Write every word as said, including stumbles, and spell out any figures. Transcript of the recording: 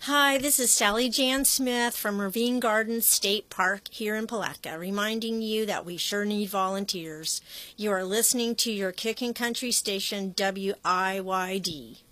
Hi, this is Sally Jan Smith from Ravine Gardens State Park here in Palatka, reminding you that we sure need volunteers. You are listening to your Kicking Country station, W I Y D.